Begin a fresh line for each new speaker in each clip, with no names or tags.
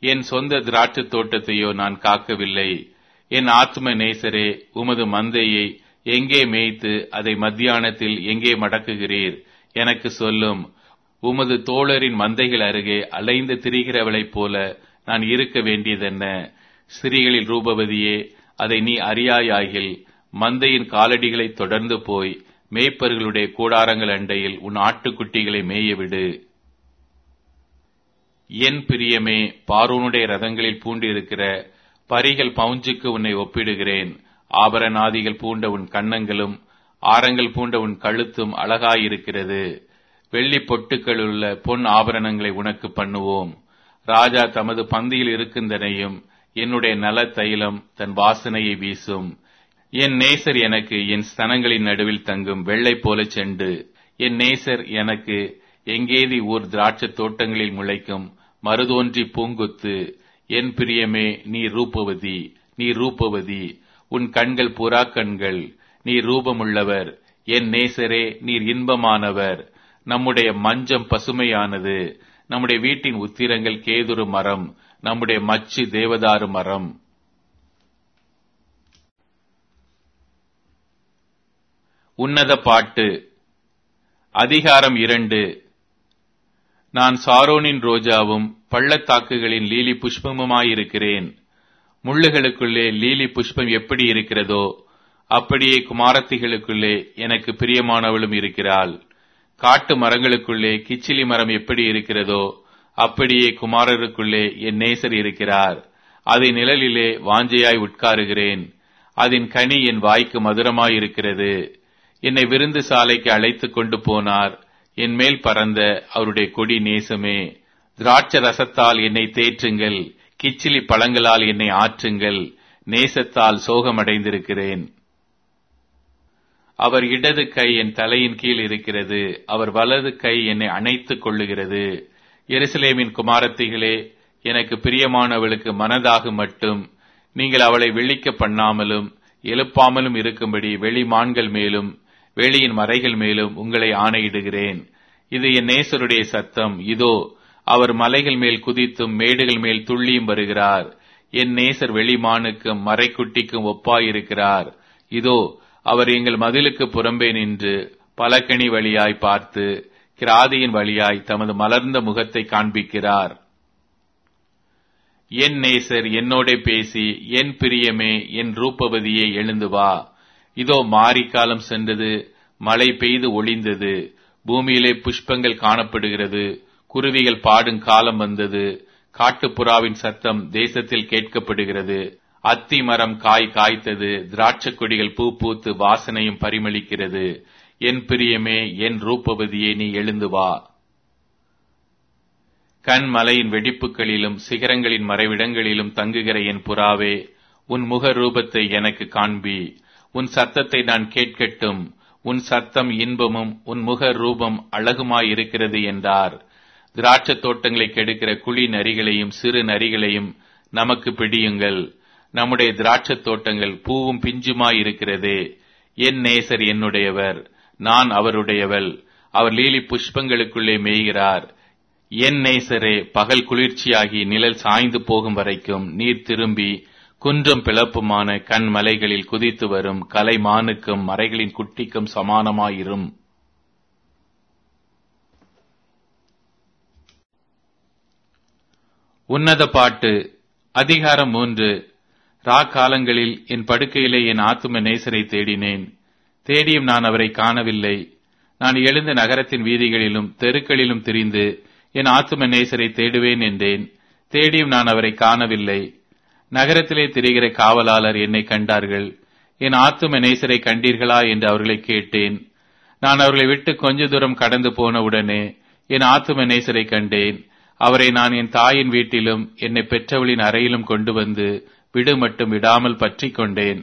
என் சொந்த திராட்சைத் தோட்டத்தையோ நான் காக்கவில்லை. என் ஆத்தும நேசரே, உமது மந்தையை எங்கே மேய்த்து அதை மத்தியானத்தில் எங்கே மடக்குகிறீர்? எனக்கு சொல்லும். உமது தோழரின் மந்தைகள் அருகே அலைந்து திரிகிறவளைப் போல நான் இருக்க வேண்டியதென்ன? ஸ்திரீகளில் ரூபவதியே, அதை நீ அறியாயாகில் மந்தையின் காலடிகளை தொடர்ந்து போய் மேய்ப்பர்களுடைய கூடாரங்கள் அண்டையில் உன் ஆட்டுக்குட்டிகளை மேயவிடு. என் பிரியமே, பார்வோனுடைய ரதங்களில் பூண்டிருக்கிற பரிகள் பவுஞ்சுக்கு உன்னை ஒப்பிடுகிறேன். ஆபரணாதிகள் பூண்ட உன் கன்னங்களும் ஆரங்கள் பூண்ட உன் கழுத்தும் அழகாயிருக்கிறது. வெள்ளி பொட்டுக்களுள்ள பொன் ஆபரணங்களை உனக்கு பண்ணுவோம். ராஜா தமது பந்தியில் இருக்கின்றனையும் என்னுடைய நல தைலம் தன் வாசனையை வீசும். என் நேசர் எனக்கு என் ஸ்தனங்களின் நடுவில் தங்கும் வெள்ளை போல செண்டு. என் நேசர் எனக்கு எங்கேதி ஊர் திராட்சை தோட்டங்களில் முளைக்கும் மருதோன்றி பூங்குத்து. என் பிரியமே, நீ ரூபவதி, நீ ரூபவதி. உன் கண்கள் புறா கண்கள். நீ ரூபமுள்ளவர். என் நேசரே, நீர் இன்பமானவர். நம்முடைய மஞ்சம் பசுமையானது. நம்முடைய வீட்டின் உத்திரங்கள் கேதுரு மரம், நம்முடைய மச்சு தேவதாரு மரம். உன்னத பாட்டு. அதிகாரம் 2. நான் சாரோனின் ரோஜாவும் பள்ளத்தாக்குகளின் லீலி புஷ்பமுமாயிருக்கிறேன். முள்ளுகளுக்குள்ளே லீலி புஷ்பம் எப்படி இருக்கிறதோ அப்படியே குமாரத்திகளுக்குள்ளே எனக்கு பிரியமானவளும் இருக்கிறாள். காட்டு மரங்களுக்குள்ளே கிச்சிலி மரம் எப்படி இருக்கிறதோ அப்படியே குமாரருக்குள்ளே என் நேசர் இருக்கிறார். அதன் நிழலிலே வாஞ்சையாய் உட்காருகிறேன். அதன் கனி என் வாய்க்கு மதுரமாயிருக்கிறது. என்னை விருந்து சாலைக்கு அழைத்துக் கொண்டு போனார். என் மேல் பறந்த அவருடைய கொடி நேசமே. திராட்சை ரசத்தால் என்னை தேற்றுங்கள், கிச்சிலி பழங்களால் என்னை ஆற்றுங்கள். நேசத்தால் சோகமடைந்திருக்கிறேன். அவர் இடது கை என் தலையின் கீழ் இருக்கிறது, அவர் வலது கை என்னை அணைத்துக் கொள்ளுகிறது. எருசலேமின் குமாரத்திகளே, எனக்கு பிரியமானவளுக்கு மனதாக மட்டும் நீங்கள் அவளை விழிக்க பண்ணாமலும் எழுப்பாமலும் இருக்கும்படி வெளிமான்கள் மேலும் வெளியின் மறைகள் மேலும் உங்களை ஆணையிடுகிறேன். இது என் நேசருடைய சத்தம். இதோ, அவர் மலைகள் மேல் குதித்தும் மேடுகள் மேல் துள்ளியும் வருகிறார். என் நேசர் வெளிமானுக்கும் மறைக்குட்டிக்கும் ஒப்பாயிருக்கிறார். இதோ, அவர் எங்கள் மதிலுக்கு புறம்பே நின்று பலகணி வழியாய் பார்த்து கிராதியின் வழியாய் தமது மலர்ந்த முகத்தை காண்பிக்கிறார். என் நேசர் என்னோட பேசி, என் பிரியமே, என் ரூபவதியே, எழுந்து வா. இதோ, மாரிக்காலம் சென்றது, மழை பெய்து ஒளிந்தது, பூமியிலே புஷ்பங்கள் காணப்படுகிறது, குருவிகள் பாடும் காலம் வந்தது, காட்டுப்புறாவின் சத்தம் தேசத்தில் கேட்கப்படுகிறது. அத்தி மரம் காய் காய்த்தது, திராட்சை கொடிகள் பூ பூத்து வாசனையும் பரிமளிக்கிறது. என் பிரியமே, என் ரூபவதியே, நீ எழுந்து வா. கண் மலையின் வெடிப்புகளிலும் சிகரங்களின் மறைவிடங்களிலும் தங்குகிற என் புறாவே, உன் முக ரூபத்தை எனக்கு காண்பி. உன் சத்தத்தை நான் கேட்கட்டும். உன் சத்தம் இன்பமும் உன் முக ரூபம் அழகுமாயிருக்கிறது என்றார். திராட்சை தோட்டங்களை கெடுக்கிற குழி நரிகளையும் சிறு நரிகளையும் நமக்கு பிடியுங்கள். நம்முடைய திராட்சை தோட்டங்கள் பூவும் பிஞ்சுமாயிருக்கிறதே. என் நேசர் என்னுடையவர், நான் அவருடையவள். அவர் லீலி புஷ்பங்களுக்குள்ளே மேய்கிறார். என் நேசரே, பகல் குளிர்ச்சியாகி நிழல் சாய்ந்து போகும் வரைக்கும் நீர் திரும்பி குன்றும் பிளப்புமான கண் மலைகளில் குதித்து வரும் கலைமானுக்கும் மறைகளின் குட்டிக்கும் சமானமாயிரும். உன்னத பாட்டு. அதிகாரம் 3. காலங்களில் என் படுக்கையிலே என் ஆத்தும நேசரை தேடினேன். தேடியும் நான் அவரை காணவில்லை. நான் எழுந்த நகரத்தின் வீதிகளிலும் தெருக்களிலும் திரிந்து என் ஆத்தும நேசரை தேடுவேன் என்றேன். தேடியும் நான் அவரை காணவில்லை. நகரத்திலே திரிகிற காவலாளர் என்னை கண்டார்கள். என் ஆத்தும நேசரை கண்டீர்களா என்று அவர்களை கேட்டேன். நான் அவர்களை விட்டு கொஞ்ச தூரம் கடந்து போன உடனே என் ஆத்தும நேசரை கண்டேன். அவரை நான் என் தாயின் வீட்டிலும் என்னை பெற்றவளின் அறையிலும் கொண்டு வந்து விடு மட்டும் விடாமல் பற்றி கொண்டேன்.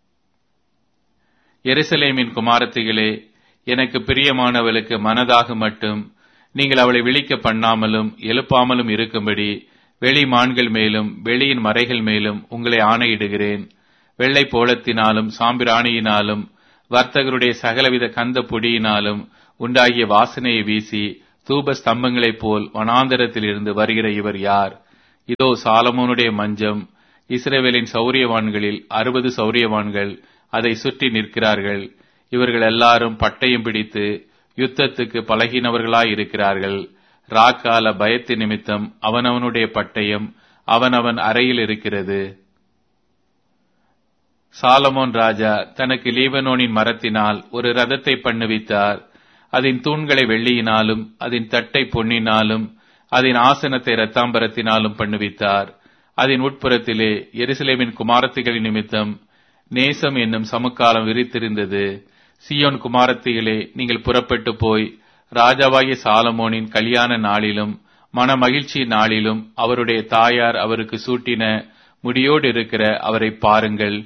எருசலேமின் குமாரத்திகளே, எனக்கு பிரியமானவளுக்கு மனதாக மட்டும் நீங்கள் அவளை விழிக்க பண்ணாமலும் எழுப்பாமலும் இருக்கும்படி வெளிமான்கள் மேலும் வெளியின் மறைகள் மேலும் உங்களை ஆணையிடுகிறேன். வெள்ளை போலத்தினாலும் சாம்பிராணியினாலும் வர்த்தகருடைய சகலவித கந்த பொடியினாலும் உண்டாகிய வாசனையை வீசி தூப ஸ்தம்பங்களைப் போல் வனாந்தரத்தில் இருந்து வருகிற இவர் யார்? இதோ சாலமோனுடைய மஞ்சம், இஸ்ரவேலின் சௌரியவான்களில் 60 சௌரியவான்கள் அதை சுற்றி நிற்கிறார்கள். இவர்கள் எல்லாரும் பட்டயம் பிடித்து யுத்தத்துக்கு பழகினவர்களாயிருக்கிறார்கள். ராக்கால பயத்து நிமித்தம் அவனவனுடைய பட்டயம் அவனவன் அறையில் இருக்கிறது. சாலமோன் ராஜா தனக்கு லீபனோனின் மரத்தினால் ஒரு ரதத்தை பண்ணுவித்தார். அதன் தூண்களை வெள்ளியினாலும் அதன் தட்டை பொன்னினாலும் அதன் ஆசனத்தை இரத்தாம்பரத்தினாலும் பண்ணுவித்தார். அதன் உட்புறத்திலே எருசலேமின் குமாரத்திகளின் நிமித்தம் நேசம் என்னும் சமுக்காலம் விரித்திருந்தது. சீயோன் குமாரத்திகளே, நீங்கள் புறப்பட்டு போய் ராஜாவாகிய சாலமோனின் கல்யாண நாளிலும் மன மகிழ்ச்சி நாளிலும் அவருடைய தாயார் அவருக்கு சூட்டின முடியோடு இருக்கிற அவரை பாருங்கள்.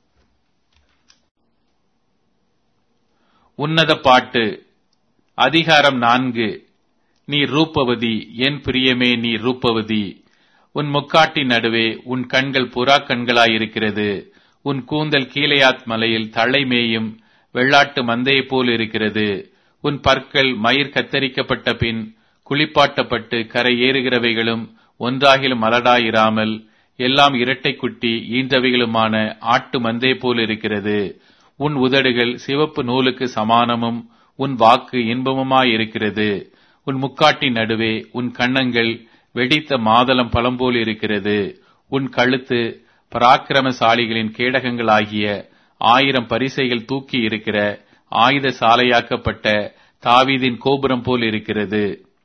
உன்னத பாட்டு. அதிகாரம் 4. நீ ரூபவதி, என் பிரியமே, நீ ரூபவதி. உன் முக்காட்டின் நடுவே உன் கண்கள் புறா கண்களாயிருக்கிறது. உன் கூந்தல் கீலேயாத் மலையில் தலை மேயும் வெள்ளாட்டு மந்தையைப் போல் இருக்கிறது. உன் பற்கள் மயிர் கத்தரிக்கப்பட்ட பின் குளிப்பாட்டப்பட்டு கரை ஏறுகிறவைகளும் ஒன்றாகிலும் மலடாயிராமல் எல்லாம் இரட்டை குட்டி ஈன்றவைகளுமான ஆட்டு மந்தை போல் இருக்கிறது. உன் உதடுகள் சிவப்பு நூலுக்கு சமானமும் உன் வாக்கு இன்பமுமாயிருக்கிறது. உன் முக்காட்டின் நடுவே உன் கன்னங்கள் வெடித்த மாதளம் பழம்போல் இருக்கிறது. உன் கழுத்து பராக்கிரமசாலிகளின் கேடகங்களாகிய 1000 பரிசைகள் தூக்கி இருக்கிற ஆயுத சாலையாக்கப்பட்ட தாவீதின் கோபுரம் போல் இருக்கிறது.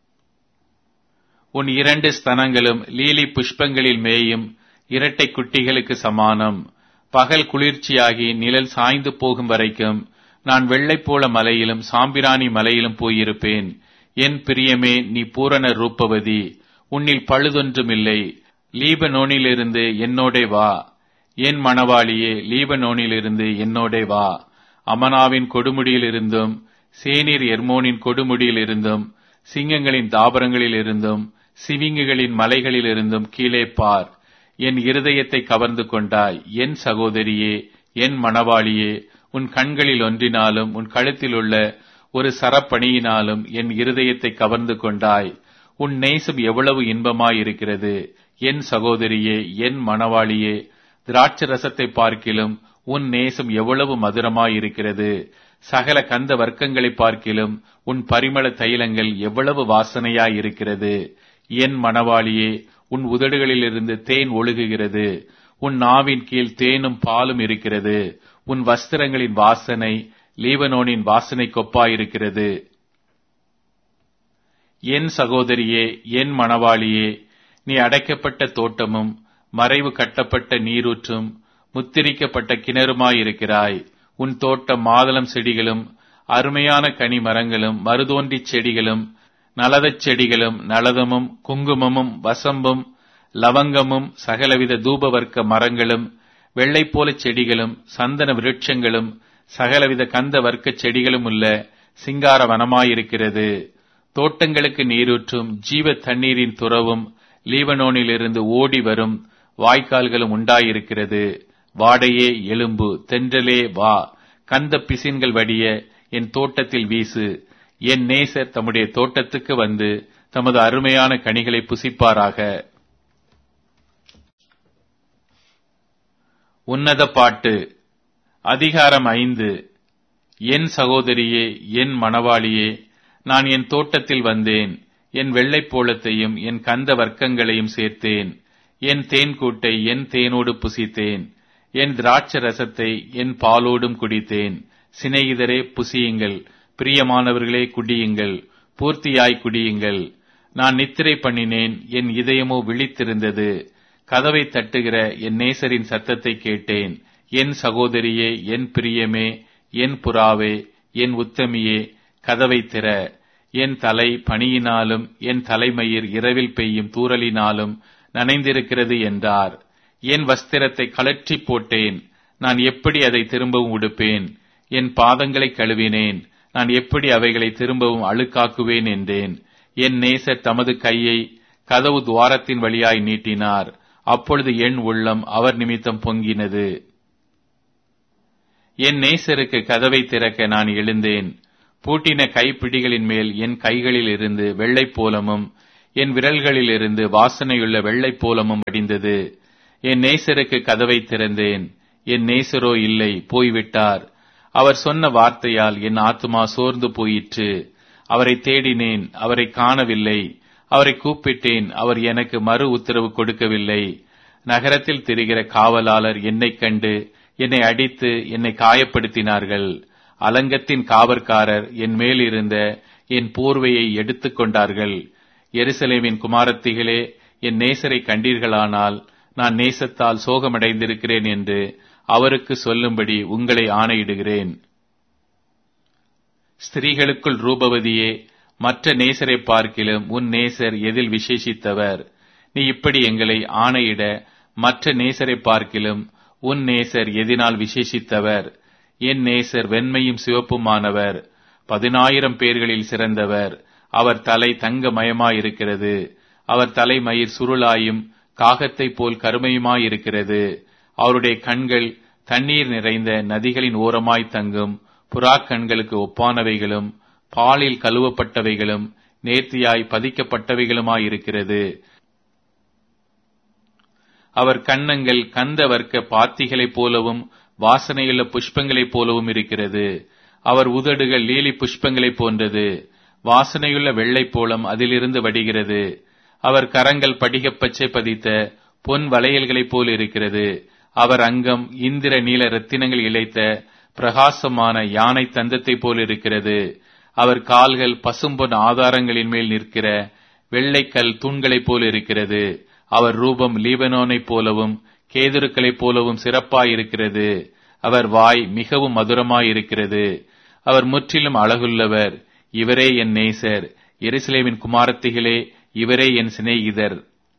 உன் 2 ஸ்தனங்களும் லீலி புஷ்பங்களில் மேயும் இரட்டை குட்டிகளுக்கு சமானம். பகல் குளிர்ச்சியாகி நிழல் சாய்ந்து போகும் வரைக்கும் நான் வெள்ளை போல மலையிலும் சாம்பிராணி மலையிலும் போயிருப்பேன். என் பிரியமே, நீ பூரண ரூபவதி, உன்னில் பழுதொன்றுமில்லை. லீபனோனிலிருந்து என்னோடே வா. என் மணவாளியே, லீபனோனிலிருந்து என்னோடே வா. அமனாவின் கொடுமுடியிலிருந்தும் சேனீர் எர்மோனின் கொடுமுடியிலிருந்தும் சிங்கங்களின் தாபரங்களிலிருந்தும் சிவிங்குகளின் மலைகளிலிருந்தும் கீழே பார். என் இருதயத்தை கவர்ந்து கொண்டாய். என் சகோதரியே, என் மணவாளியே, உன் கண்களில் ஒன்றினாலும் உன் கழுத்தில் உள்ள ஒரு சரப்பணியினாலும் என் இருதயத்தை கவர்ந்து கொண்டாய். உன் நேசம் எவ்வளவு இன்பமாயிருக்கிறது. என் சகோதரியே, என் மணவாளியே, திராட்சரசத்தை பார்க்கிலும் உன் நேசம் எவ்வளவு மதுரமாயிருக்கிறது. சகல கந்த வர்க்கங்களை பார்க்கிலும் உன் பரிமள தைலங்கள் எவ்வளவு வாசனையாயிருக்கிறது. என் மணவாளியே, உன் உதடுகளிலிருந்து தேன் ஒழுகுகிறது. உன் நாவின் கீழ் தேனும் பாலும் இருக்கிறது. உன் வஸ்திரங்களின் வாசனை லீபனோனின் வாசனை கொப்பாயிருக்கிறது. என் சகோதரியே, என் மணவாளியே, நீ அடைக்கப்பட்ட தோட்டமும் மறைவு கட்டப்பட்ட நீரூற்றும் முத்திரிக்கப்பட்ட கிணறுமாயிருக்கிறாய். உன் தோட்டம் மாதளம் செடிகளும் அருமையான கனி மரங்களும் மருதோன்றி செடிகளும் நலதச் செடிகளும் நலதமும் குங்குமமும் வசம்பும் லவங்கமும் சகலவித தூபவர்க்க மரங்களும் வெள்ளைப்போல செடிகளும் சந்தன விருட்சங்களும் சகலவித கந்த வர்க்க செடிகளும் உள்ள சிங்கார வனமாயிருக்கிறது. தோட்டங்களுக்கு நீரூற்றும் ஜீவ தண்ணீரின் துறவும் லீபனோனிலிருந்து ஓடி வரும் வாய்க்கால்களும் உண்டாயிருக்கிறது. வாடையே எலும்பு, தென்றலே வா, கந்த பிசின்கள் வடிய என் தோட்டத்தில் வீசு. என் நேசர் தம்முடைய தோட்டத்துக்கு வந்து தமது அருமையான கனிகளை புசிப்பாராக. உன்னத பாட்டு. அதிகாரம் 5. என் சகோதரியே, என் மணவாளியே, நான் என் தோட்டத்தில் வந்தேன். என் வெள்ளைப்போளத்தையும் என் கந்த வர்க்கங்களையும் சேர்த்தேன். என் தேன் கூட்டை என் தேனோடு புசித்தேன். என் திராட்ச ரசத்தை என் பாலோடும் குடித்தேன். சிநேகிதரே, புசியுங்கள். பிரியமானவர்களே, குடியுங்கள். பூர்த்தியாய் குடியுங்கள். நான் நித்திரை பண்ணினேன், என் இதயமோ விழித்திருந்தது. கதவை தட்டுகிற என் நேசரின் சத்தத்தை கேட்டேன். என் சகோதரியே, என் பிரியமே, என் புறாவே, என் உத்தமியே, கதவை திற. என் தலை பனியினாலும் என் தலைமயிர் இரவில் பெய்யும் தூறலினாலும் நனைந்திருக்கிறது என்றார். என் வஸ்திரத்தை கழற்றி போட்டேன். நான் எப்படி அதை திரும்பவும் உடுப்பேன்? என் பாதங்களை கழுவினேன். நான் எப்படி அவைகளை திரும்பவும் அழுக்காக்குவேன் என்றேன். என் நேசர் தமது கையை கதவு துவாரத்தின் வழியாய் நீட்டினார். அப்பொழுது என் உள்ளம் அவர் நிமித்தம் பொங்கினது. என் நேசருக்கு கதவை திறக்க நான் எழுந்தேன். பூட்டின கைப்பிடிகளின் மேல் என் கைகளில் இருந்து வெள்ளைப்போலமும் என் விரல்களிலிருந்து வாசனையுள்ள வெள்ளைப் போலமும் வடிந்தது. என் நேசருக்கு கதவை திறந்தேன். என் நேசரோ இல்லை, போய்விட்டார். அவர் சொன்ன வார்த்தையால் என் ஆத்துமா சோர்ந்து போயிற்று. அவரை தேடினேன், அவரை காணவில்லை. அவரை கூப்பிட்டேன், அவர் எனக்கு மறு உத்தரவு கொடுக்கவில்லை. நகரத்தில் திரிகிற காவலாளர் என்னைக் கண்டு என்னை அடித்து என்னை காயப்படுத்தினார்கள். அலங்கத்தின் காவற்காரர் என் மேல் இருந்த என் போர்வையை எடுத்துக் கொண்டார்கள். எருசலேமின் குமாரத்திகளே, என் நேசரை கண்டீர்களானால் நான் நேசத்தால் சோகமடைந்திருக்கிறேன் என்று அவருக்கு சொல்லும்படி உங்களை ஆணையிடுகிறேன். ஸ்திரீகளுக்குள் ரூபவதியே, மற்ற நேசரை பார்க்கிலும் உன் நேசர் எதில் விசேஷித்தவர்? நீ இப்படி எங்களை ஆணையிட மற்ற நேசரை பார்க்கிலும் உன் நேசர் எதினால் விசேஷித்தவர்? என் நேசர் வெண்மையும் சிவப்புமானவர், 10,000 பேர்களில் சிறந்தவர். அவர் தலை தங்கமயமாயிருக்கிறது. அவர் தலைமயிர் சுருளாயும் காகத்தை போல் கருமையுமாயிருக்கிறது. அவருடைய கண்கள் தண்ணீர் நிறைந்த நதிகளின் ஓரமாய் தங்கும் புறாக் கண்களுக்கு ஒப்பானவைகளும் பாலில் கழுவப்பட்டவைகளும் நேர்த்தியாய் பதிக்கப்பட்டவைகளுமாயிருக்கிறது. அவர் கன்னங்கள் கந்த வர்க்க பாத்திகளைப் போலவும் வாசனையுள்ள புஷ்பங்களைப் போலவும் இருக்கிறது. அவர் உதடுகள் லீலி புஷ்பங்களைப் போன்றது. வாசனையுள்ள வெள்ளை போலம் அதிலிருந்து வடிகிறது. அவர் கரங்கள் படிகப் பச்சை பதித்த பொன் வளையல்களைப் போல் இருக்கிறது. அவர் அங்கம் இந்திர நீல ரத்தினங்கள் இழைத்த பிரகாசமான யானை தந்தத்தைப் போல் இருக்கிறது. அவர் கால்கள் பசும்பொன் ஆதாரங்களின் மேல் நிற்கிற வெள்ளைக்கல் தூண்களைப் போல் இருக்கிறது. அவர் ரூபம் லீபனோனைப் போலவும் கேதுருக்களைப் போலவும் சிறப்பாயிருக்கிறது. அவர் வாய் மிகவும் மதுரமாயிருக்கிறது. அவர் முற்றிலும் அழகுள்ளவர். இவரே என் நேசர். எருசலேமின் குமாரத்திகளே, இவரே என் சிநேகிதர்.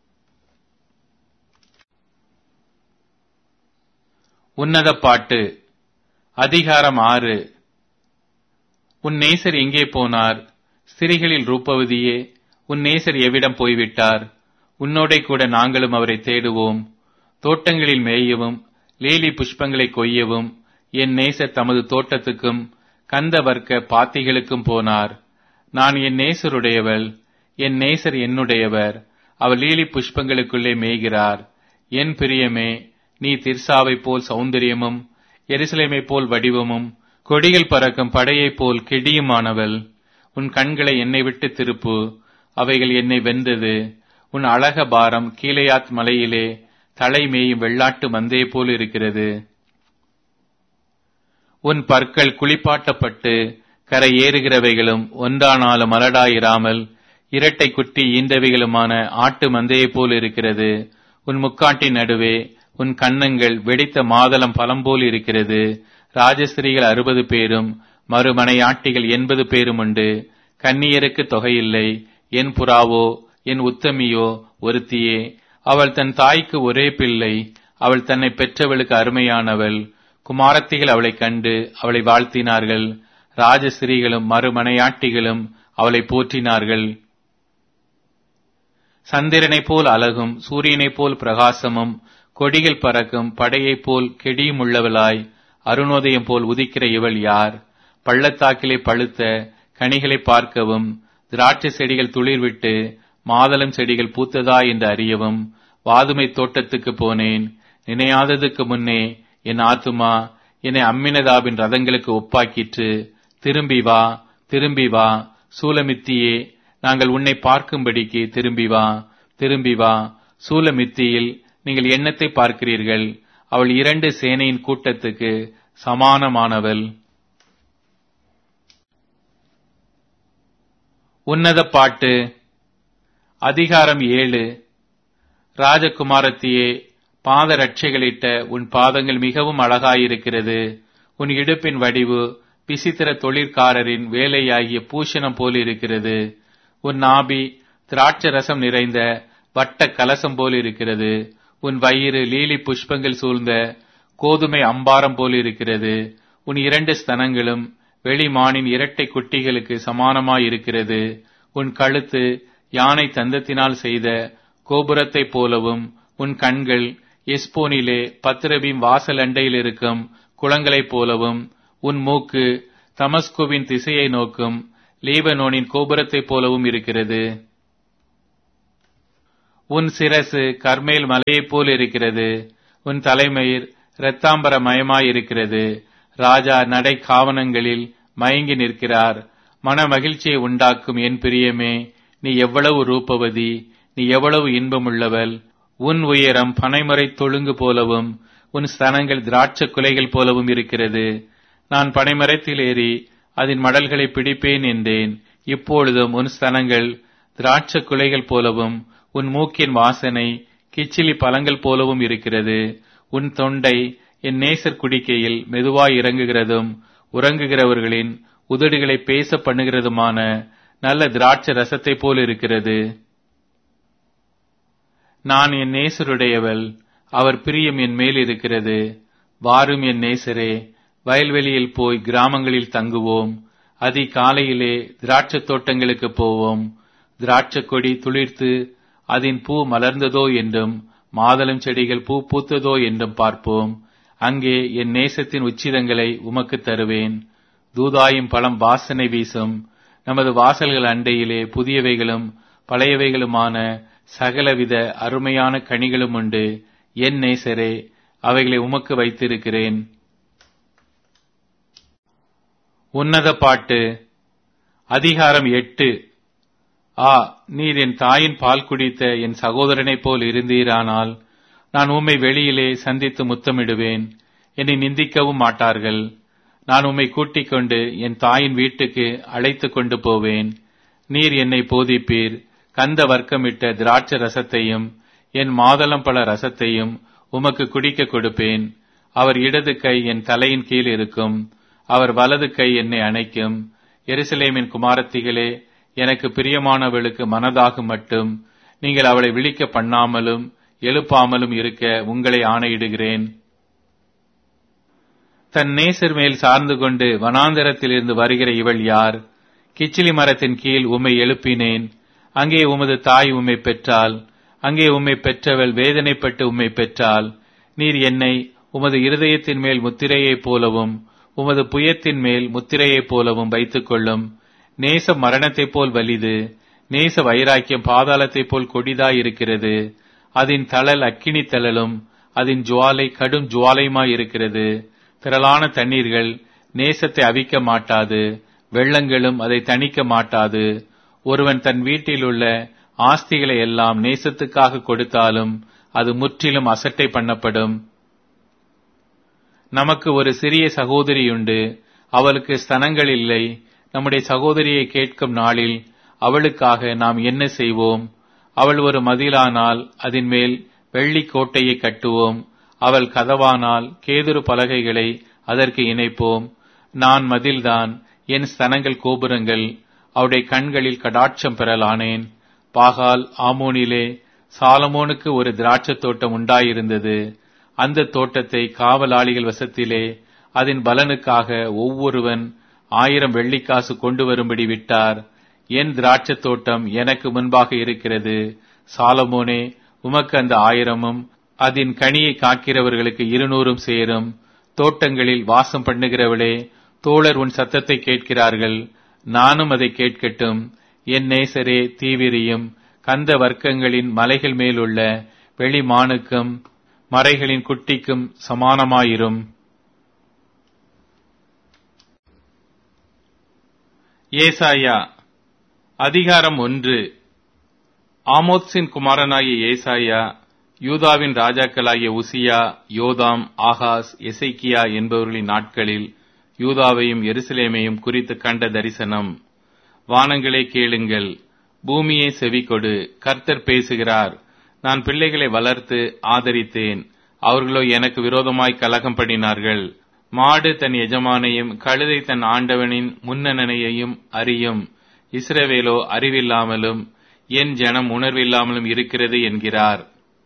உன்னத பாட்டு. அதிகாரம் 6. உன் நேசர் எங்கே போனார்? ஸ்திரீகளில் ரூபவதியே, உன் நேசர் எவ்விடம் போய்விட்டார்? உன்னோடே கூட நாங்களும் அவரை தேடுவோம். தோட்டங்களில் மேயவும் லீலி புஷ்பங்களை கொய்யவும் என் நேசர் தமது தோட்டத்துக்கும் கந்த வர்க்க பாத்திகளுக்கும் போனார். நான் என் நேசருடையவள், என் நேசர் என்னுடையவர். அவர் லீலி புஷ்பங்களுக்குள்ளே மேய்கிறார். என் பிரியமே, நீ திர்சாவைப் போல் சௌந்தரியமும் எருசலேமைப் போல் வடிவமும் கொடிகள் பறக்கும் படையைப் போல் கெடியுமானவள். உன் கண்களை என்னை விட்டு திருப்பு, அவைகள் என்னை வென்றது. உன் அழக பாரம் கீலேயாத் மலையிலே தலை மேயும் வெள்ளாட்டு மந்தையை போல் இருக்கிறது. உன் பற்கள் குளிப்பாட்டப்பட்டு கரை ஏறுகிறவைகளும் ஒன்றானாலும் மலடாயிராமல் இரட்டை குட்டி ஈன்றவைகளுமான ஆட்டு மந்தையைப் போல் இருக்கிறது. உன் முக்காட்டின் நடுவே உன் கன்னங்கள் வெடித்த மாதளம் பழம் போல் இருக்கிறது. ராஜஸ்திரீகள் 60 பேரும் மறுமனையாட்டிகள் 80 பேரும் உண்டு. கன்னியருக்கு தொகையில்லை. என் புறாவோ என் உத்தமியோ ஒருத்தியே. அவள் தன் தாய்க்கு ஒரே பிள்ளை. அவள் தன்னை பெற்றவளுக்கு அருமையானவள். குமாரத்திகள் அவளை கண்டு அவளை வாழ்த்தினார்கள். ராஜஸ்திரீகளும் மறுமனையாட்டிகளும் அவளை போற்றினார்கள். சந்திரனைப் போல் அழகும் சூரியனைப் போல் பிரகாசமும் கொடிகள் பறக்கும் படையைப் போல் கெடியும் உள்ளவளாய் அருணோதயம் போல் உதிக்கிற இவள் யார்? பள்ளத்தாக்கிலே பழுத்த கனிகளை பார்க்கவும் திராட்சை செடிகள் துளிர்விட்டு மாதளம் செடிகள் பூத்ததா என்று அறியவும் வாதுமை தோட்டத்துக்கு போனேன். நினையாததுக்கு முன்னே என் ஆத்துமா என்னை அம்மினதாபின் ரதங்களுக்கு ஒப்பாக்கிற்று. திரும்பி வா, திரும்பி வா, சூலமித்தியே, நாங்கள் உன்னை பார்க்கும்படிக்கு திரும்பி வா, திரும்பி வா. சூலமித்தியில் நீங்கள் எண்ணத்தை பார்க்கிறீர்கள். அவள் 2 சேனையின் கூட்டத்துக்கு சமானமானவள். உன்னத பாட்டு. அதிகாரம் 7. ராஜகுமாரத்தியே, பாத ரட்சைகளிட்ட உன் பாதங்கள் மிகவும் அழகாயிருக்கிறது. உன் இடுப்பின் வடிவு விசித்திர தொழிற்காரரின் வேலையாகிய பூஷணம் போல் இருக்கிறது. உன் நாபி திராட்சை ரசம் நிறைந்த வட்ட கலசம் போல் இருக்கிறது. உன் வயிறு லீலி புஷ்பங்கள் சூழ்ந்த கோதுமை அம்பாரம் போல் இருக்கிறது. உன் 2 ஸ்தனங்களும் வெளிமானின் இரட்டை குட்டிகளுக்கு சமானமாயிருக்கிறது. உன் கழுத்து யானை தந்தத்தினால் செய்த கோபுரத்தைப் போலவும் உன் கண்கள் எஸ்போனிலே பத்ரபீம் வாசல் அண்டையில் இருக்கும் குளங்களைப் போலவும் உன் மூக்கு தமஸ்குவின் திசையை நோக்கும் லீபனோனின் கோபுரத்தைப் போலவும் இருக்கிறது. உன் சிரசு கர்மேல் மலையைப் போல் இருக்கிறது. உன் தலைமயிர் இரத்தாம்பரமயமாயிருக்கிறது. ராஜா நடை காவனங்களில் மயங்கி நிற்கிறார். மன மகிழ்ச்சியை உண்டாக்கும் என் பிரியமே, நீ எவ்வளவு ரூபவதி, நீ எவ்வளவு இன்பமுள்ளவள். உன் உயரம் பனைமரை தொழுங்கு போலவும் உன் ஸ்தனங்கள் திராட்சை குலைகள் போலவும் இருக்கிறது. நான் பனைமரத்தில் ஏறி அதன் மடல்களை பிடிப்பேன் என்றேன். இப்பொழுதும் உன் ஸ்தனங்கள் திராட்சை குலைகள் போலவும் உன் மூக்கின் வாசனை கிச்சிலி பழங்கள் போலவும் இருக்கிறது. உன் தொண்டை என் நேசர் குடிக்கையில் மெதுவாய் இறங்குகிறதும் உறங்குகிறவர்களின் உதடுகளை பேச பண்ணுகிறதுமான நல்ல திராட்சை ரசத்தை போல் இருக்கிறது. நான் என் நேசருடையவள், அவர் பிரியம் என் மேல் இருக்கிறது. வாரும் என் நேசரே, வயல்வெளியில் போய் கிராமங்களில் தங்குவோம். அதிகாலையிலே திராட்சை தோட்டங்களுக்கு போவோம். திராட்சை கொடி துளிர்த்து அதன் பூ மலர்ந்ததோ என்றும் மாதளம் செடிகள் பூ பூத்ததோ என்றும் பார்ப்போம். அங்கே என் நேசத்தின் உச்சிதங்களை உமக்கு தருவேன். தூதாயும் பழம் வாசனை வீசும். நமது வாசல்கள் அண்டையிலே புதியவைகளும் பழையவைகளுமான சகலவித அருமையான கனிகளும் உண்டு. என் நேசரே, அவைகளை உமக்கு வைத்திருக்கிறேன். உன்னத பாட்டு. அதிகாரம் 8. நீர் என் தாயின் பால் குடித்த என் சகோதரனைப் போல் இருந்தீரானால் நான் உம்மை வெளியிலே சந்தித்து முத்தமிடுவேன். என்னை நிந்திக்கவும் மாட்டார்கள். நான் உம்மை கூட்டிக் கொண்டு என் தாயின் வீட்டுக்கு அழைத்து கொண்டு போவேன். நீர் என்னை போதிப்பீர். கந்த வர்க்கமிட்ட திராட்சை ரசத்தையும் என் மாதளம் பழ ரசத்தையும் உமக்கு குடிக்க கொடுப்பேன். அவர் இடது கை என் தலையின் கீழ் இருக்கும். அவர் வலது கை என்னை அணைக்கும். எருசலேமின் குமாரத்திகளே, எனக்கு பிரியமானவளுக்கு மனதாகும் மட்டும் நீங்கள் அவளை விழிக்க பண்ணாமலும் எழுப்பாமலும் இருக்க உங்களை ஆணையிடுகிறேன். தன் நேசர் மேல் சார்ந்து கொண்டு வனாந்தரத்திலிருந்து வருகிற இவள் யார்? கிச்சிலி மரத்தின் கீழ் உம்மை எழுப்பினேன். அங்கே உமது தாய் உம்மை பெற்றாள். அங்கே உம்மை பெற்றவள் வேதனைப்பட்டு உம்மை பெற்றாள். நீர் என்னை உமது இருதயத்தின் மேல் முத்திரையைப் போலவும் உமது புயத்தின் மேல் முத்திரையைப் போலவும் வைத்துக் கொள்ளும். நேச மரணத்தைப் போல் வலிது, நேச வைராக்கியம் பாதாளத்தைப் போல் கொடிதாயிருக்கிறது. அதன் தழல் அக்கினி தழலும் அதன் ஜுவாலை கடும் ஜுவாலையுமாயிருக்கிறது. திரளான தண்ணீர்கள் நேசத்தை அவிக்க மாட்டாது, வெள்ளங்களும் அதை தணிக்க மாட்டாது. ஒருவன் தன் வீட்டில் உள்ள ஆஸ்திகளை எல்லாம் நேசத்துக்காக கொடுத்தாலும் அது முற்றிலும் அசட்டை பண்ணப்படும். நமக்கு ஒரு சிறிய சகோதரியுண்டு, அவளுக்கு ஸ்தனங்கள் இல்லை. நம்முடைய சகோதரியை கேட்கும் நாளில் அவளுக்காக நாம் என்ன செய்வோம்? அவள் ஒரு மதிலானால் அதன் மேல் வெள்ளி கோட்டையை கட்டுவோம். அவள் கதவானால் கேதுரு பலகைகளை அதற்கு இணைப்போம். நான் மதில்தான், என் ஸ்தனங்கள் கோபுரங்கள். அவருடைய கண்களில் கடாட்சம் பெறலானேன். பாகால் ஆமோனிலே சாலமோனுக்கு ஒரு திராட்சை தோட்டம் உண்டாயிருந்தது. அந்த தோட்டத்தை காவலாளிகள் வசத்திலே அதன் பலனுக்காக ஒவ்வொருவன் 1000 வெள்ளிக்காசு கொண்டு வரும்படி விட்டார். என் திராட்சை தோட்டம் எனக்கு முன்பாக இருக்கிறது. சாலமோனே, உமக்கு அந்த 1000 அதன் கனியை காக்கிறவர்களுக்கு 200 சேரும். தோட்டங்களில் வாசம் பண்ணுகிறவளே, தோழர் உன் சத்தத்தை கேட்கிறார்கள், நானும் அதை கேட்கட்டும். என் நேசரே, தீவிரியும் கந்த வர்க்கங்களின் மலைகள் மேலுள்ள வெளிமானுக்கும் மறைகளின் குட்டிக்கும் சமானமாயிரும். ஏசாயா அதிகாரம் 1. ஆமோத்சின் குமாரனாகிய ஏசாயா யூதாவின் ராஜாக்களாகிய உசியா, யோதாம், ஆகாஸ், எசேக்கியா என்பவர்களின் நாட்களில் யூதாவையும் எருசலேமையும் குறித்து கண்ட தரிசனம். வானங்களே கேளுங்கள், பூமியே செவிகொடு, கர்த்தர் பேசுகிறார். நான் பிள்ளைகளை வளர்த்து ஆதரித்தேன், அவர்களோ எனக்கு விரோதமாய் கலகம் பண்ணினார்கள். மாடு தன் எஜமானையும் கழுதை தன் ஆண்டவனின் முன்னணையையும் அறியும். இஸ்ரவேலோ அறிவில்லாமலும் என் ஜனம் உணர்வில்லாமலும் இருக்கிறது என்கிறார்.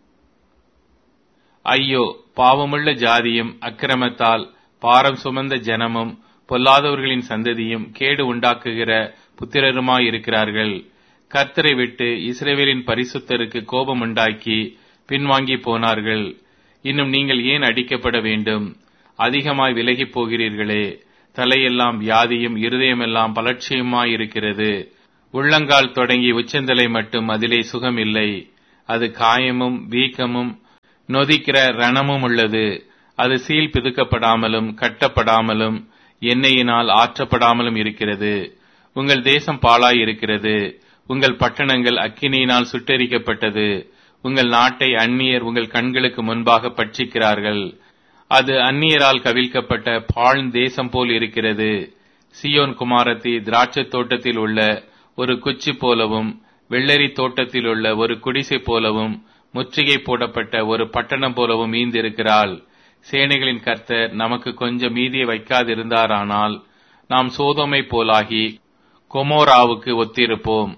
ஐயோ, பாவமுள்ள ஜாதியும் அக்கிரமத்தால் பாரம் சுமந்த ஜனமும் பொல்லாதவர்களின் சந்ததியும் கேடு உண்டாக்குகிற புத்திரருமாயிருக்கிறார்கள். கர்த்தரை விட்டு இஸ்ரவேலின் பரிசுத்தருக்கு கோபம் உண்டாக்கி பின்வாங்கி போனார்கள். இன்னும் நீங்கள் ஏன் அடிக்கப்பட வேண்டும்? அதிகமாய் விலகி போகிறீர்களே. தலையெல்லாம் வியாதியும் இருதயமெல்லாம் பலட்சியுமாயிருக்கிறது. உள்ளங்கால் தொடங்கி உச்சந்தலை மட்டும் அதிலே சுகமில்லை. அது காயமும் வீக்கமும் நொதிக்கிற ரணமும் உள்ளது. அது சீல் பிதுக்கப்படாமலும் கட்டப்படாமலும் எண்ணெயினால் ஆற்றப்படாமலும் இருக்கிறது. உங்கள் தேசம் பாழாய் இருக்கிறது. உங்கள் பட்டணங்கள் அக்கினியினால் சுட்டெரிக்கப்பட்டது. உங்கள் நாட்டை அந்நியர் உங்கள் கண்களுக்கு முன்பாக பட்சிக்கிறார்கள். அது அந்நியரால் கவிழ்க்கப்பட்ட பாழ்ந்த தேசம் போல் இருக்கிறது. சீயோன் குமாரத்தி திராட்சை தோட்டத்தில் உள்ள ஒரு குச்சி போலவும் வெள்ளரி தோட்டத்தில் உள்ள ஒரு குடிசை போலவும் முற்றுகை போடப்பட்ட ஒரு பட்டணம் போலவும் மீந்திருக்கிறாள். சேனைகளின் கர்த்தர் நமக்கு கொஞ்சம் மீதியை வைக்காதிருந்தாரானால் நாம் சோதோமை போலாகி கொமோராவுக்கு ஒத்திருப்போம்.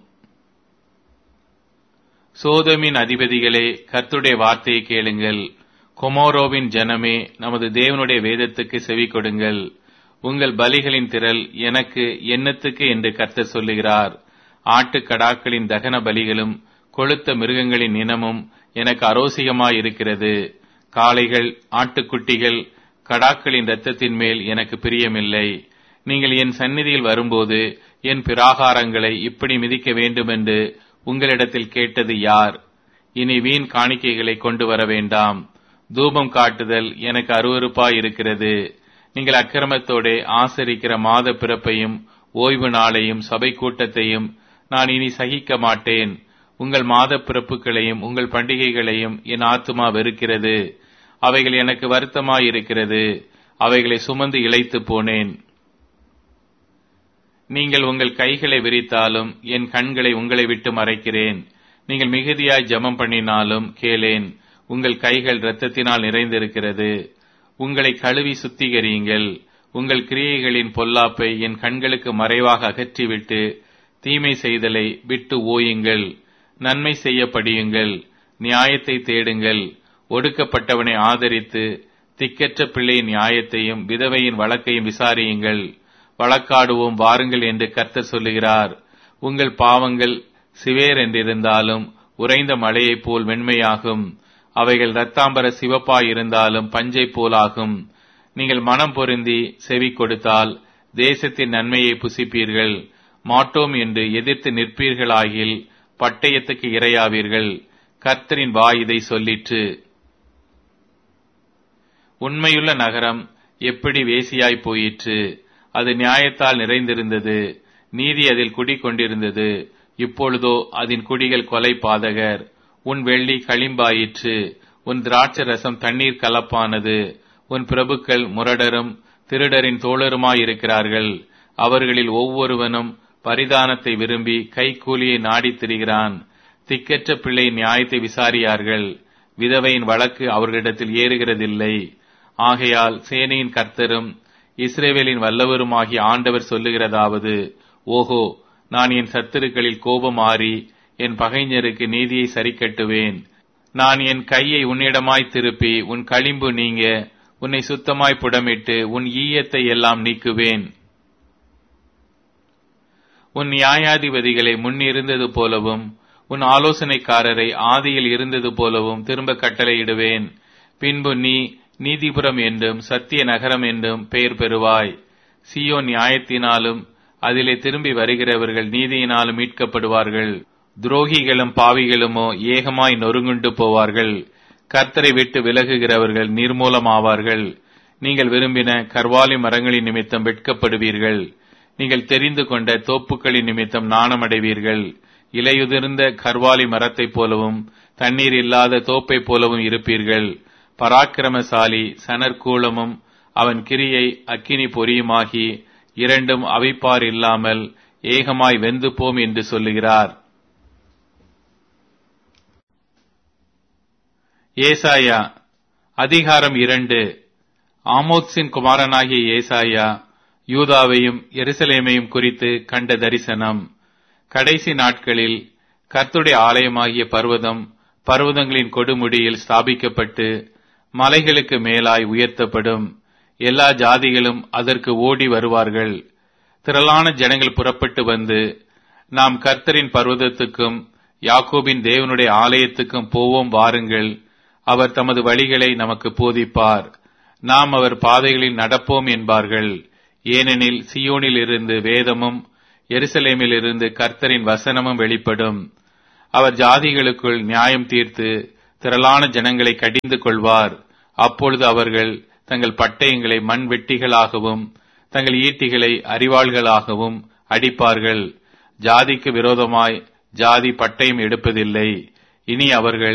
சோதோமின் அதிபதிகளே, கர்த்தருடைய வார்த்தையை கேளுங்கள். கொமோரோவின் ஜனமே, நமது தேவனுடைய வேதத்துக்கு செவி கொடுங்கள். உங்கள் பலிகளின் திரள் எனக்கு என்னத்துக்கு என்று கர்த்தர் சொல்லுகிறார். ஆட்டுக்கடாக்களின் தகன பலிகளும் கொழுத்த மிருகங்களின் இனமும் எனக்கு அரோசிகமாயிருக்கிறது. காளைகள், ஆட்டுக்குட்டிகள், கடாக்களின் இரத்தத்தின் மேல் எனக்கு பிரியமில்லை. நீங்கள் என் சந்நிதியில் வரும்போது என் பிராகாரங்களை இப்படி மிதிக்க வேண்டுமென்று உங்களிடத்தில் கேட்டது யார்? இனி வீண் காணிக்கைகளை கொண்டு வர வேண்டாம். தூபம் காட்டுதல் எனக்கு அருவருப்பாயிருக்கிறது. நீங்கள் அக்கிரமத்தோட ஆசரிக்கிற மாத பிறப்பையும் ஓய்வு நாளையும் சபை கூட்டத்தையும் நான் இனி சகிக்க மாட்டேன். உங்கள் மாத பிறப்புகளையும் உங்கள் பண்டிகைகளையும் என் ஆத்துமா வெறுக்கிறது. அவைகள் எனக்கு வருத்தமாயிருக்கிறது. அவைகளை சுமந்து இளைத்து போனேன். நீங்கள் உங்கள் கைகளை விரித்தாலும் என் கண்களை உங்களை விட்டு மறைக்கிறேன். நீங்கள் மிகுதியாய் ஜெபம் பண்ணினாலும் கேளேன். உங்கள் கைகள் இரத்தத்தினால் நிறைந்திருக்கிறது. உங்களை கழுவி சுத்திகரியுங்கள். உங்கள் கிரியைகளின் பொல்லாப்பை என் கண்களுக்கு மறைவாக அகற்றிவிட்டு தீமை செய்தலை விட்டு ஓயுங்கள். நன்மை செய்ய படியுங்கள். நியாயத்தை தேடுங்கள். ஒடுக்கப்பட்டவனை ஆதரித்து திக்கற்ற பிள்ளையின் நியாயத்தையும் விதவையின் வழக்கையும் விசாரியுங்கள். வழக்காடுவோம் வாருங்கள் என்று கர்த்தர் சொல்லுகிறார். உங்கள் பாவங்கள் சிவேர் என்றிருந்தாலும் உறைந்த மழையைப் போல் வெண்மையாகும். அவைகள் இரத்தாம்பர சிவப்பாயிருந்தாலும் பஞ்சை போலாகும். நீங்கள் மனம் பொருந்தி செவி கொடுத்தால் தேசத்தின் நன்மையை புசிப்பீர்கள். மாட்டோம் என்று எதிர்த்து நிற்பீர்களாகில் பட்டயத்துக்கு இரையாவீர்கள். கர்த்தரின் வாய் இதை சொல்லிற்று. உண்மையுள்ள நகரம் எப்படி வேசியாய் போயிற்று. அது நியாயத்தால் நிறைந்திருந்தது. நீதி அதில் குடிகொண்டிருந்தது. இப்பொழுதோ அதன் குடிகள் கொலை பாதகர். உன் வெள்ளி களிம்பாயிற்று. உன் திராட்சை ரசம் தண்ணீர் கலப்பானது. உன் பிரபுக்கள் முரடரும் திருடரின் தோழருமாயிருக்கிறார்கள். அவர்களில் ஒவ்வொருவனும் பரிதானத்தை விரும்பி கைக்கூலியை நாடித் திரிகிறான். திக்கற்ற பிள்ளை நியாயத்தை விசாரியார்கள். விதவையின் வழக்கு அவர்களிடத்தில் ஏறுகிறதில்லை. ஆகையால் சேனையின் கர்த்தரும் இஸ்ரவேலின் வல்லவருமாகிய ஆண்டவர் சொல்லுகிறதாவது, ஓஹோ, நான் என் சத்துருக்களில் கோபம் ஆறி என் பகைஞருக்கு நீதியை சரிக்கட்டுவேன். நான் என் கையை உன்னிடமாய் திருப்பி உன் களிம்பு நீங்க உன்னை சுத்தமாய் புடமிட்டு உன் ஈயத்தை எல்லாம் நீக்குவேன். உன் நியாயாதிபதிகளை முன்னிருந்தது போலவும் உன் ஆலோசனைக்காரரை ஆதியில் இருந்தது போலவும் திரும்ப கட்டளையிடுவேன். பின்பு நீ நீதிபுரம் என்றும் சத்திய நகரம் என்றும் பெயர் பெறுவாய். சீயோன் நியாயத்தினாலும் அதிலே திரும்பி வருகிறவர்கள் நீதியினாலும் மீட்கப்படுவார்கள். துரோகிகளும் பாவிகளுமோ ஏகமாய் நொறுங்குண்டு போவார்கள். கர்த்தரை விட்டு விலகுகிறவர்கள் நிர்மூலமாவார்கள். நீங்கள் விரும்பின கர்வாலி மரங்களின் நிமித்தம் வெட்கப்படுவீர்கள். நீங்கள் தெரிந்து கொண்ட தோப்புக்களின் நிமித்தம் நாணமடைவீர்கள். இலையுதிர்ந்த கர்வாலி மரத்தைப் போலவும் தண்ணீர் இல்லாத தோப்பை போலவும் இருப்பீர்கள். பராக்கிரமசாலி சணற்கூலமும் அவன் கிரியை அக்கினி பொரியுமாகி இரண்டும் அவிப்பார் இல்லாமல் ஏகமாய் வெந்து போம் என்று சொல்லுகிறார். ஏசாயா அதிகாரம் 2. ஆமோத்சின் குமாரனாகிய ஏசாயா யூதாவையும் எருசலேமையும் குறித்து கண்ட தரிசனம். கடைசி நாட்களில் கர்த்தருடைய ஆலயமாகிய பர்வதம் பர்வதங்களின் கொடுமுடியில் ஸ்தாபிக்கப்பட்டு மலைகளுக்கு மேலாய் உயர்த்தப்படும். எல்லா ஜாதிகளும் அதற்கு ஓடி வருவார்கள். திரளான ஜனங்கள் புறப்பட்டு வந்து, நாம் கர்த்தரின் பர்வதத்துக்கும் யாக்கோபின் தேவனுடைய ஆலயத்துக்கும் போவோம் வாருங்கள். அவர் தமது வழிகளை நமக்கு போதிப்பார். நாம் அவர் பாதைகளில் நடப்போம் என்பார்கள். ஏனெனில் சீயோனில் இருந்து வேதமும் எருசலேமில் இருந்து கர்த்தரின் வசனமும் வெளிப்படும். அவர் ஜாதிகளுக்குள் நியாயம் தீர்த்து திரளான ஜனங்களை கடிந்து கொள்வார். அப்பொழுது அவர்கள் தங்கள் பட்டயங்களை மண் வெட்டிகளாகவும் தங்கள் ஈட்டிகளை அரிவாள்களாகவும் அடிப்பார்கள். ஜாதிக்கு விரோதமாய் ஜாதி பட்டயம் எடுப்பதில்லை. இனி அவர்கள்